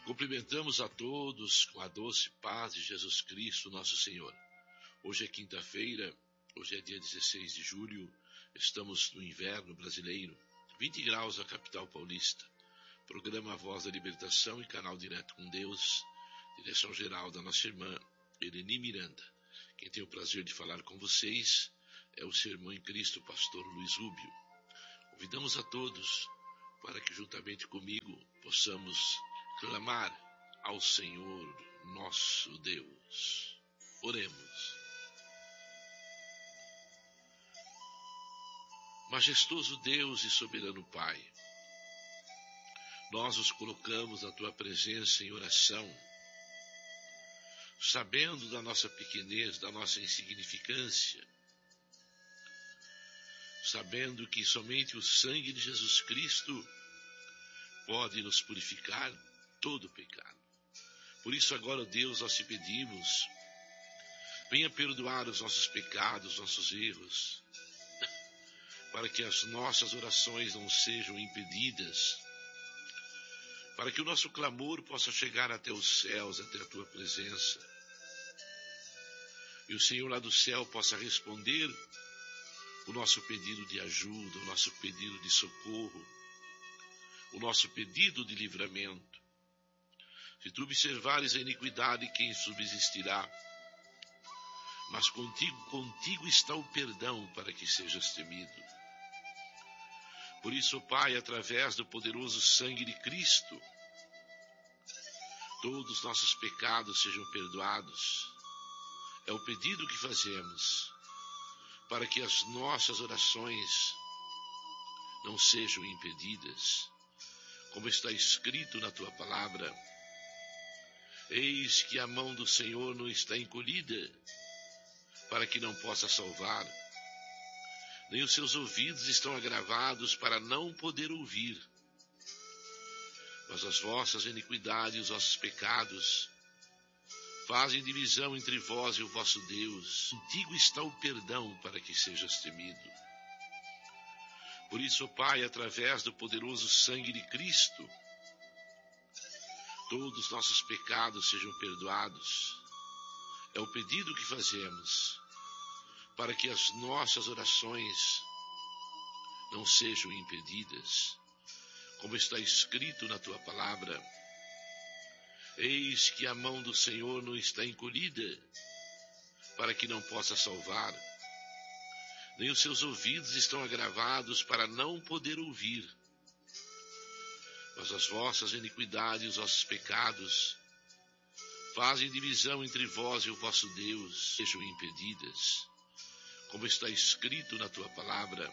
Cumprimentamos a todos com a doce paz de Jesus Cristo, nosso Senhor. Hoje é quinta-feira, hoje é dia 16 de julho, estamos no inverno brasileiro, 20 graus na capital paulista. Programa Voz da Libertação e canal Direto com Deus, direção geral da nossa irmã Eleni Miranda. Quem tem o prazer de falar com vocês é o seu irmão em Cristo, pastor Luiz Rubio. Convidamos a todos para que juntamente comigo possamos clamar ao Senhor nosso Deus. Oremos. Majestoso Deus e soberano Pai, nós os colocamos na Tua presença em oração, sabendo da nossa pequenez, da nossa insignificância, sabendo que somente o sangue de Jesus Cristo pode nos purificar todo o pecado. Por isso agora, Deus, nós te pedimos, venha perdoar os nossos pecados, nossos erros, para que as nossas orações não sejam impedidas, para que o nosso clamor possa chegar até os céus, até a Tua presença, e o Senhor lá do céu possa responder o nosso pedido de ajuda, o nosso pedido de socorro, o nosso pedido de livramento. Se tu observares a iniquidade, quem subsistirá? Mas contigo está o perdão para que sejas temido. Por isso, Pai, através do poderoso sangue de Cristo, todos os nossos pecados sejam perdoados. É o pedido que fazemos, para que as nossas orações não sejam impedidas. Como está escrito na Tua palavra, eis que a mão do Senhor não está encolhida, para que não possa salvar, nem os seus ouvidos estão agravados para não poder ouvir. Mas as vossas iniquidades e os vossos pecados fazem divisão entre vós e o vosso Deus. Contigo está o perdão para que sejas temido. Por isso, Pai, através do poderoso sangue de Cristo, todos os nossos pecados sejam perdoados. É o pedido que fazemos, para que as nossas orações não sejam impedidas. Como está escrito na Tua palavra, eis que a mão do Senhor não está encolhida, para que não possa salvar, nem os seus ouvidos estão agravados para não poder ouvir. Mas as vossas iniquidades e os vossos pecados fazem divisão entre vós e o vosso Deus, sejam impedidas. Como está escrito na Tua palavra,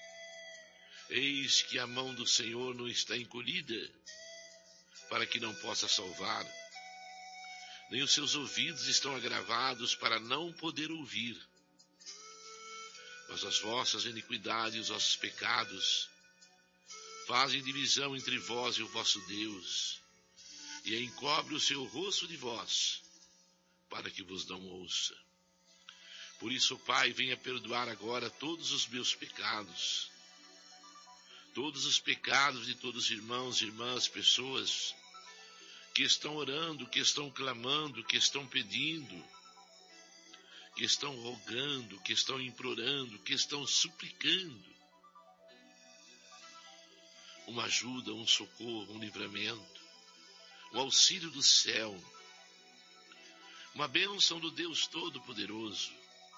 eis que a mão do Senhor não está encolhida, para que não possa salvar, nem os seus ouvidos estão agravados para não poder ouvir. Mas as vossas iniquidades e os vossos pecados fazem divisão entre vós e o vosso Deus, e encobre o seu rosto de vós, para que vos não ouça. Por isso, Pai, venha perdoar agora todos os meus pecados, todos os pecados de todos os irmãos e irmãs, pessoas que estão orando, que estão clamando, que estão pedindo, que estão rogando, que estão implorando, que estão suplicando uma ajuda, um socorro, um livramento, o auxílio do céu, uma bênção do Deus Todo-Poderoso,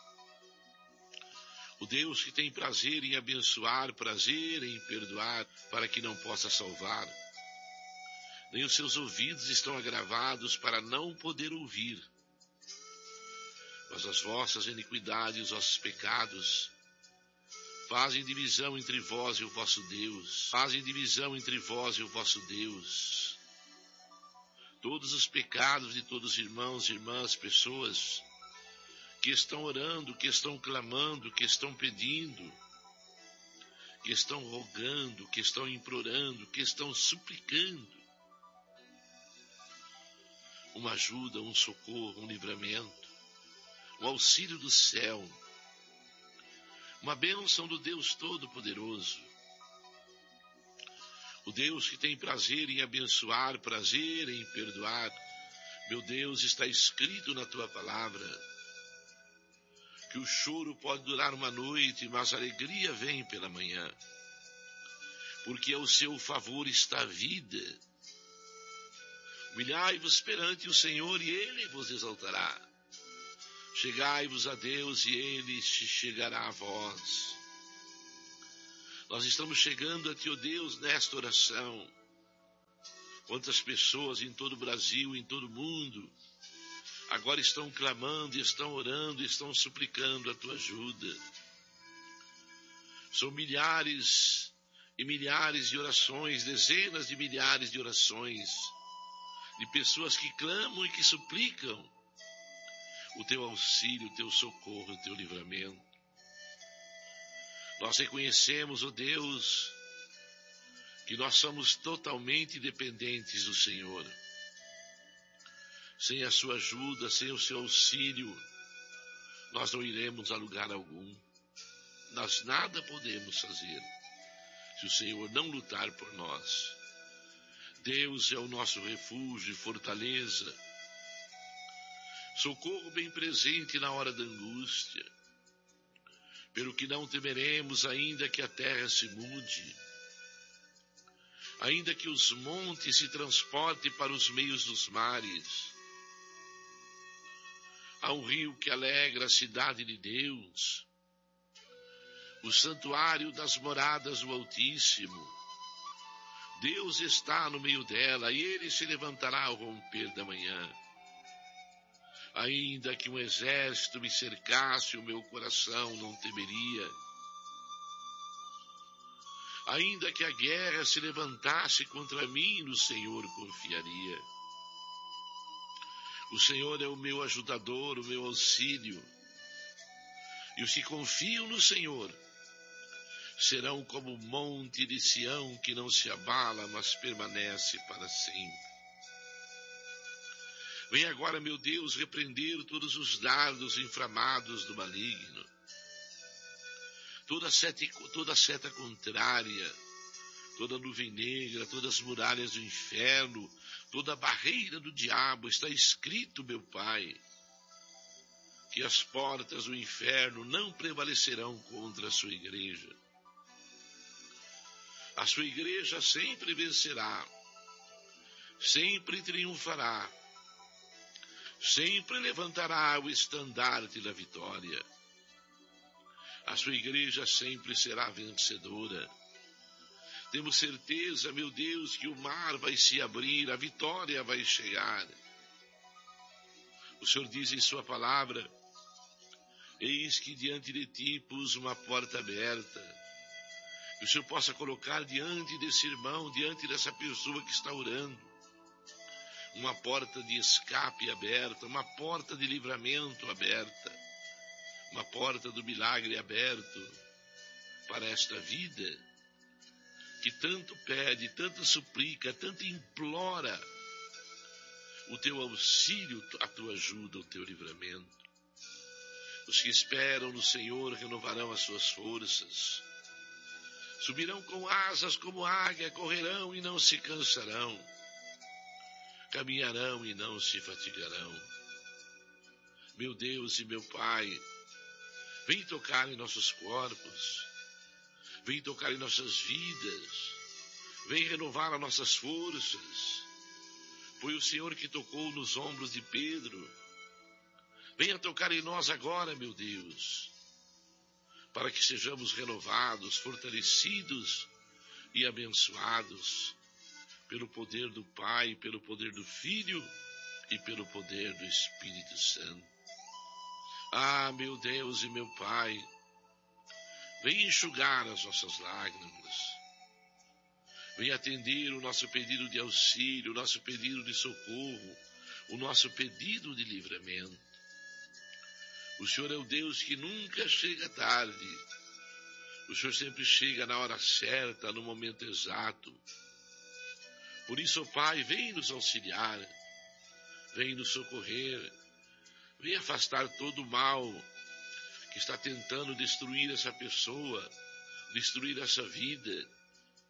o Deus que tem prazer em abençoar, prazer em perdoar, para que não possa salvar, nem os seus ouvidos estão agravados para não poder ouvir. Mas as vossas iniquidades e os vossos pecados fazem divisão entre vós e o vosso Deus, fazem divisão entre vós e o vosso Deus. Todos os pecados de todos os irmãos e irmãs, pessoas que estão orando, que estão clamando, que estão pedindo, que estão rogando, que estão implorando, que estão suplicando uma ajuda, um socorro, um livramento, o auxílio do céu, uma bênção do Deus Todo-Poderoso, O Deus que tem prazer em abençoar, prazer em perdoar. Meu Deus, está escrito na tua palavra que o choro pode durar uma noite, mas a alegria vem pela manhã. Porque ao seu favor está a vida. Humilhai-vos perante o Senhor e Ele vos exaltará. Chegai-vos a Deus e Ele se chegará a vós. Nós estamos chegando a Ti, ó Deus, nesta oração. Quantas pessoas em todo o Brasil, em todo o mundo, agora estão clamando, estão orando, estão suplicando a Tua ajuda. São milhares e milhares de orações, dezenas de milhares de orações, de pessoas que clamam e que suplicam o Teu auxílio, o Teu socorro, o Teu livramento. Nós reconhecemos, ó Deus, que nós somos totalmente dependentes do Senhor. Sem a sua ajuda, sem o seu auxílio, nós não iremos a lugar algum. Nós nada podemos fazer se o Senhor não lutar por nós. Deus é o nosso refúgio e fortaleza, socorro bem presente na hora da angústia. Pelo que não temeremos, ainda que a terra se mude, ainda que os montes se transportem para os meios dos mares. Há um rio que alegra a cidade de Deus, o santuário das moradas do Altíssimo. Deus está no meio dela e Ele se levantará ao romper da manhã. Ainda que um exército me cercasse, o meu coração não temeria. Ainda que a guerra se levantasse contra mim, no Senhor confiaria. O Senhor é o meu ajudador, o meu auxílio. E os que confiam no Senhor serão como o monte de Sião, que não se abala, mas permanece para sempre. Vem agora, meu Deus, repreender todos os dardos inflamados do maligno, toda seta contrária, toda nuvem negra, todas as muralhas do inferno, toda a barreira do diabo. Está escrito, meu Pai, que as portas do inferno não prevalecerão contra a sua igreja. A sua igreja sempre vencerá, sempre triunfará, sempre levantará o estandarte da vitória. A sua igreja sempre será vencedora. Temos certeza, meu Deus, que o mar vai se abrir, a vitória vai chegar. O Senhor diz em sua palavra: eis que diante de ti pus uma porta aberta. Que o Senhor possa colocar diante desse irmão, diante dessa pessoa que está orando, uma porta de escape aberta, uma porta de livramento aberta, uma porta do milagre aberto para esta vida que tanto pede, tanto suplica, tanto implora o teu auxílio, a tua ajuda, o teu livramento. Os que esperam no Senhor renovarão as suas forças, subirão com asas como águia, correrão e não se cansarão, caminharão e não se fatigarão. Meu Deus e meu Pai, vem tocar em nossos corpos, vem tocar em nossas vidas, vem renovar as nossas forças. Foi o Senhor que tocou nos ombros de Pedro. Venha tocar em nós agora, meu Deus, para que sejamos renovados, fortalecidos e abençoados pelo poder do Pai, pelo poder do Filho e pelo poder do Espírito Santo. Ah, meu Deus e meu Pai, vem enxugar as nossas lágrimas, vem atender o nosso pedido de auxílio, o nosso pedido de socorro, o nosso pedido de livramento. O Senhor é o Deus que nunca chega tarde. O Senhor sempre chega na hora certa, no momento exato. Por isso, ó Pai, vem nos auxiliar, vem nos socorrer, vem afastar todo o mal que está tentando destruir essa pessoa, destruir essa vida.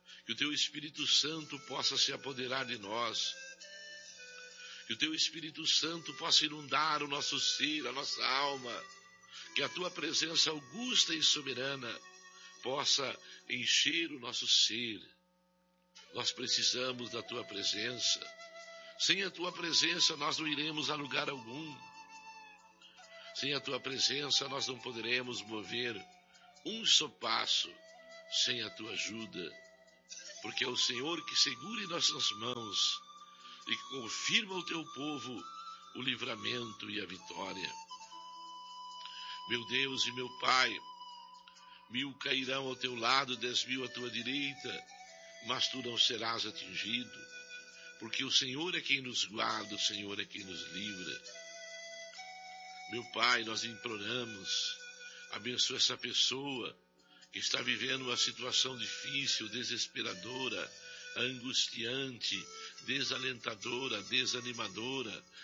Que o teu Espírito Santo possa se apoderar de nós. Que o teu Espírito Santo possa inundar o nosso ser, a nossa alma. Que a tua presença augusta e soberana possa encher o nosso ser. Nós precisamos da tua presença. Sem a tua presença nós não iremos a lugar algum. Sem a tua presença nós não poderemos mover um só passo sem a tua ajuda. Porque é o Senhor que segura em nossas mãos e que confirma ao teu povo o livramento e a vitória. Meu Deus e meu Pai, 1000 cairão ao teu lado, 10.000 à tua direita, mas tu não serás atingido, porque o Senhor é quem nos guarda, o Senhor é quem nos livra. Meu Pai, nós imploramos, abençoa essa pessoa que está vivendo uma situação difícil, desesperadora, angustiante, desalentadora, desanimadora.